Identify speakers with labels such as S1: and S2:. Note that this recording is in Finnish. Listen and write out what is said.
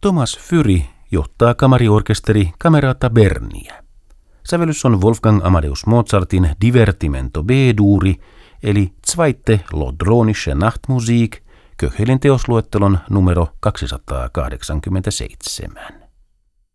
S1: Thomas Fyri johtaa kamariorkesteri Camerata Berniä. Sävellys on Wolfgang Amadeus Mozartin Divertimento B-duuri, eli Zweite Lodronische Nachtmusik, Köchelin teosluettelon numero 287.